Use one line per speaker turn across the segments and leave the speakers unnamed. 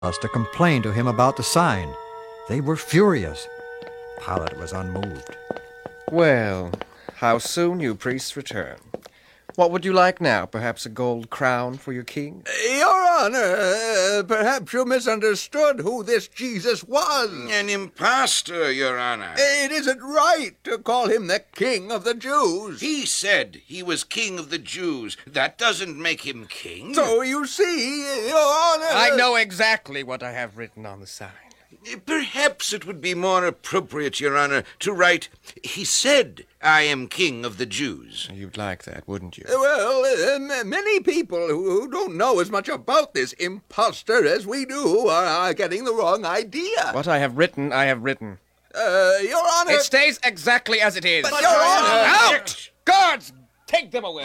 to complain to him about the sign. They were furious. Pilate was unmoved.
Well, how soon you priests return. What would you like now? Perhaps a gold crown for your king?
Your Honor, perhaps you misunderstood who this Jesus was.
An impostor, Your Honor.
It isn't right to call him the King of the Jews.
He said he was king of the Jews. That doesn't make him king.
So you see, Your Honor...
I know exactly what I have written on the sign.
Perhaps it would be more appropriate, Your Honor, to write, he said, I am king of the Jews.
You'd like that, wouldn't you?
Well, many people who don't know as much about this impostor as we do are getting the wrong idea.
What I have written, I have written.
Your Honor...
It stays exactly as it is.
But, Your Honor...
Out! Guards, take them away.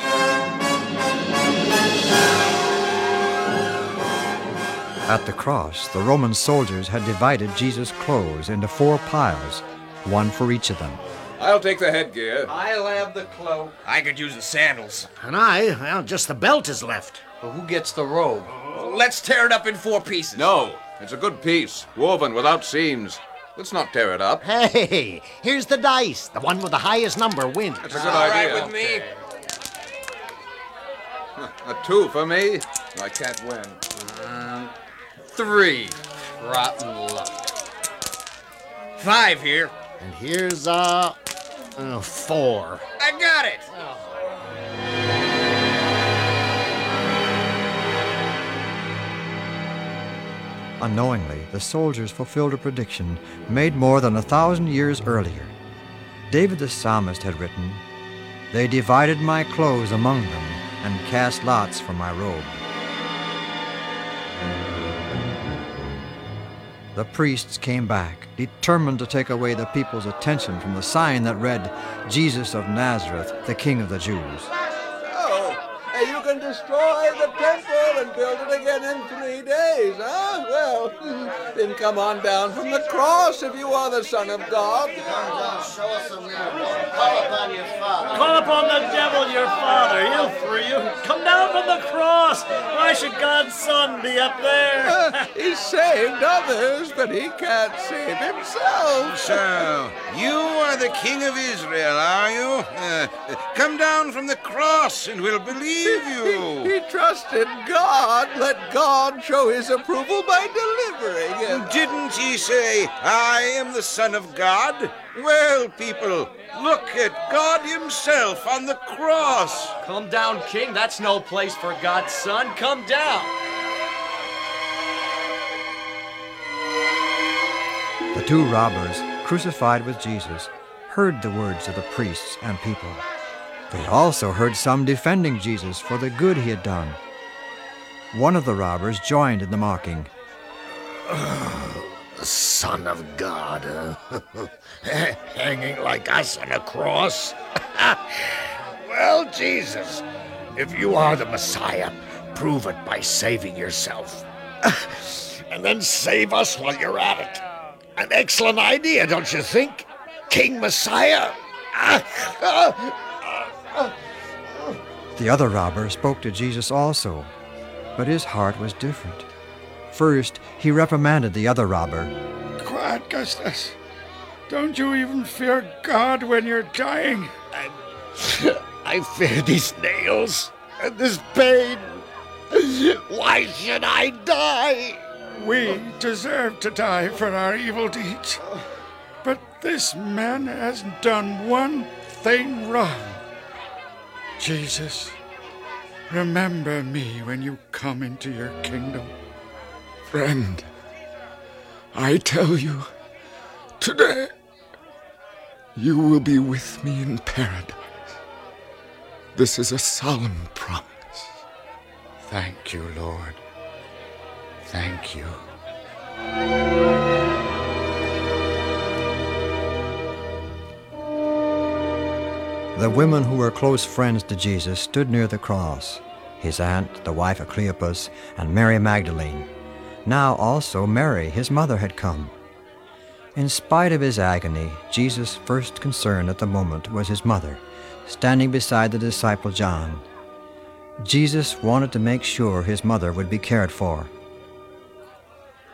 At the cross, the Roman soldiers had divided Jesus' clothes into 4 piles, one for each of them.
I'll take the headgear.
I'll have the cloak. I could use the sandals.
And just the belt is left.
Well, who gets the robe? Let's tear it up in 4 pieces.
No, it's a good piece, woven without seams. Let's not tear it up.
Hey, here's the dice. The one with the highest number wins.
That's a good
All
idea.
right with me.
A 2 for me. I can't win.
3. Rotten luck. 5 here.
And here's 4.
I got it.
Unknowingly, the soldiers fulfilled a prediction made more than 1,000 years earlier. David the psalmist had written, "They divided my clothes among them and cast lots for my robe." The priests came back, determined to take away the people's attention from the sign that read, "Jesus of Nazareth, the King of the Jews."
So, you can destroy the temple and build it again in 3 days, huh? Well, then come on down from the cross if you are the Son of God.
Call upon the devil, your father. He'll free you. Come down from the cross. Why should God's Son be up there?
He saved others, but he can't save himself.
So, you are the king of Israel, are you? Come down from the cross and we'll believe you.
He trusted God. Let God show his approval by delivering him.
Didn't he say, I am the Son of God? Well, people, look at God himself on the cross.
Come down, King. That's no place for God's Son. Come down.
The 2 robbers, crucified with Jesus, heard the words of the priests and people. They also heard some defending Jesus for the good he had done. One of the robbers joined in the mocking.
The Son of God, hanging like us on a cross. Well, Jesus, if you are the Messiah, prove it by saving yourself. And then save us while you're at it. An excellent idea, don't you think? King Messiah.
The other robber spoke to Jesus also, but his heart was different. First, he reprimanded the other robber.
Quiet, Augustus. Don't you even fear God when you're dying?
I fear these nails and this pain. Why should I die?
We deserve to die for our evil deeds. But this man has done one thing wrong. Jesus, remember me when you come into your kingdom. Friend, I tell you, today, you will be with me in paradise. This is a solemn promise.
Thank you, Lord. Thank you.
The women who were close friends to Jesus stood near the cross, his aunt, the wife of Cleopas, and Mary Magdalene. Now also Mary, his mother, had come. In spite of his agony, Jesus' first concern at the moment was his mother, standing beside the disciple John. Jesus wanted to make sure his mother would be cared for.